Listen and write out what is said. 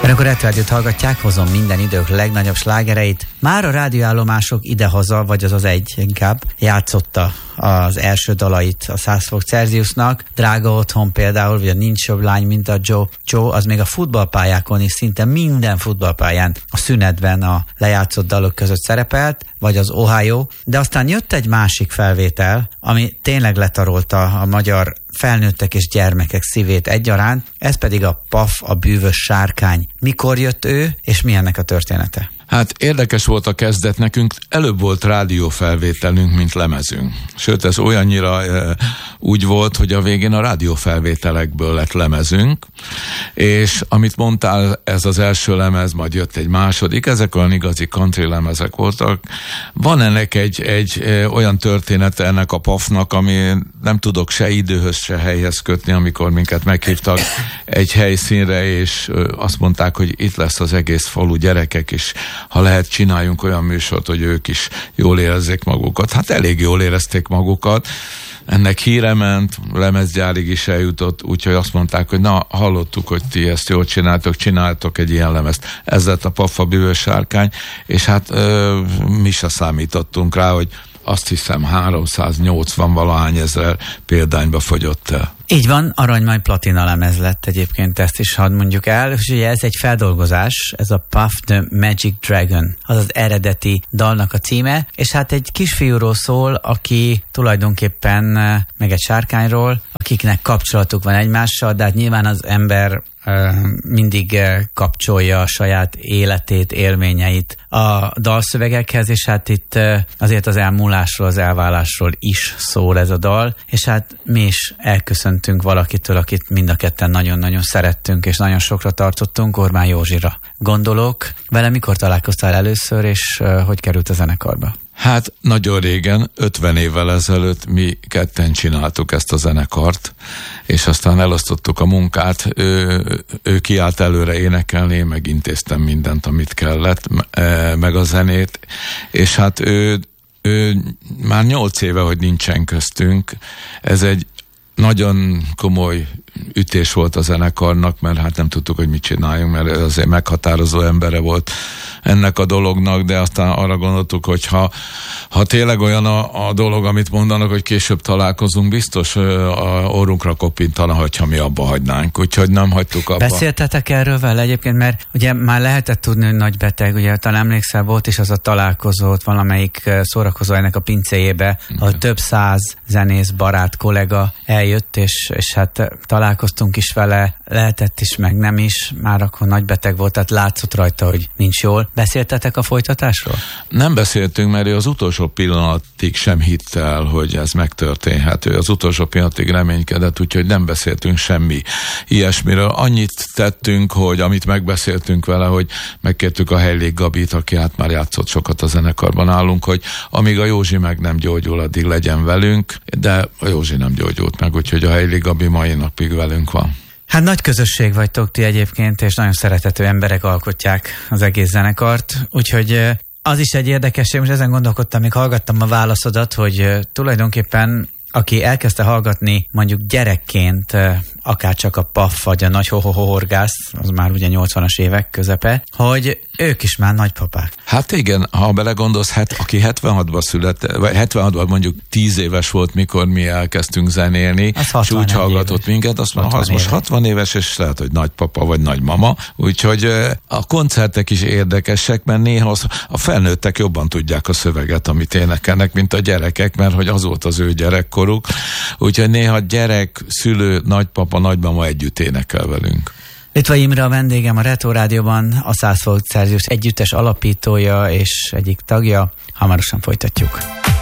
Önök a Retro-rádiót hallgatják, hozom minden idők legnagyobb slágereit. Már a rádióállomások idehaza, vagy az egy inkább játszotta az első dalait a 100 fok Celsiusnak. Drága otthon például, vagy a Nincs jobb lány, mint a Joe. Joe az még a futballpályákon is, szinte minden futballpályán a szünetben a lejátszott dalok között szerepelt, vagy az Ohio. De aztán jött egy másik felvétel, ami tényleg letarolta a magyar felnőttek és gyermekek szívét egyaránt, ez pedig a Paf, a bűvös sárkány. Mikor jött ő, és mi ennek a története? Hát érdekes volt a kezdet, nekünk előbb volt rádiófelvételünk, mint lemezünk. Sőt, ez olyannyira úgy volt, hogy a végén a rádiófelvételekből lett lemezünk, és amit mondtál, ez az első lemez, majd jött egy második, ezek olyan igazi country lemezek voltak. Van ennek egy olyan története ennek a Pafnak, ami nem tudok se időhöz, se helyhez kötni, amikor minket meghívtak egy helyszínre, és azt mondták, hogy itt lesz az egész falu, gyerekek is, ha lehet, csináljunk olyan műsort, hogy ők is jól érezzék magukat. Hát elég jól érezték magukat. Ennek híre ment, lemezgyárig is eljutott, úgyhogy azt mondták, hogy na, hallottuk, hogy ti ezt jól csináltok egy ilyen lemezt. Ez lett a Paf, a bűvös sárkány, és hát mi se számítottunk rá, hogy azt hiszem 380 valahány ezer példányba fogyott el. Így van, arany majd platina lemez lett egyébként, ezt is hadd mondjuk el, és ugye ez egy feldolgozás, ez a Puff the Magic Dragon, az az eredeti dalnak a címe, és hát egy kisfiúról szól, aki tulajdonképpen, meg egy sárkányról, akiknek kapcsolatuk van egymással, de hát nyilván az ember mindig kapcsolja a saját életét, élményeit a dalszövegekhez, és hát itt azért az elmúlásról, az elválásról is szól ez a dal, és hát mi is elköszöntünk valakitől, akit mind a ketten nagyon-nagyon szerettünk, és nagyon sokra tartottunk, Orbán Józsira gondolok. Vele mikor találkoztál először, és hogy került a zenekarba? Hát nagyon régen, 50 évvel ezelőtt mi ketten csináltuk ezt a zenekart, és aztán elosztottuk a munkát, ő kiállt előre énekelni, én megintéztem mindent, amit kellett, meg a zenét, és hát ő már 8 éve, hogy nincsen köztünk, ez egy nagyon komoly ütés volt a zenekarnak, mert hát nem tudtuk, hogy mit csináljunk, mert azért meghatározó embere volt ennek a dolognak, de aztán arra gondoltuk, hogy ha tényleg olyan a dolog, amit mondanak, hogy később találkozunk, biztos a orrunkra kopintana, hogyha mi abba hagynánk, úgyhogy nem hagytuk abba. Beszéltetek erről vele egyébként, mert ugye már lehetett tudni, hogy nagy beteg, ugye talán emlékszel, volt is az a találkozó ott valamelyik szórakozó ennek a pincéjébe, ahol több 100 zenész, barát, kollega eljött, és hát találkoztunk is vele, lehetett is, meg nem is, már akkor nagy beteg volt, tehát látszott rajta, hogy nincs jól. Beszéltetek a folytatásról? Nem beszéltünk, mert ő az utolsó pillanatig sem hitte el, hogy ez megtörténhet. Ő az utolsó pillanatig reménykedett, úgyhogy nem beszéltünk semmi ilyesmiről. Annyit tettünk, hogy amit megbeszéltünk vele, hogy megkértük a Hellék Gabit, aki hát már játszott sokat a zenekarban állunk, hogy amíg a Józsi meg nem gyógyul, addig legyen velünk, de a Józsi nem gyógyult meg, úgyhogy a Hellék Gabi mai napig velünk van. Hát nagy közösség vagytok ti egyébként, és nagyon szerethető emberek alkotják az egész zenekart, úgyhogy az is egy érdekesség, most ezen gondolkodtam, még hallgattam a válaszodat, hogy tulajdonképpen aki elkezdte hallgatni mondjuk gyerekként akár csak a Paf vagy a nagy horgász, az már ugye 80-as évek közepe, hogy ők is már nagypapák. Hát igen, ha belegondolsz, aki 76-ban született, vagy 76-ban mondjuk 10 éves volt, mikor mi elkezdtünk zenélni, és úgy hallgatott éves. Minket, azt mondja, az most 60 éves, és lehet, hogy nagypapa vagy nagymama, úgyhogy a koncertek is érdekesek, mert néha a felnőttek jobban tudják a szöveget, amit énekelnek, mint a gyerekek, mert hogy az volt az ő gyerekkoruk, úgyhogy néha gyerek, szülő, nagypapa, nagymama együtt énekel velünk. Litvai Imre a vendégem a Retro-rádióban, a 100 fok Celsius együttes alapítója és egyik tagja. Hamarosan folytatjuk.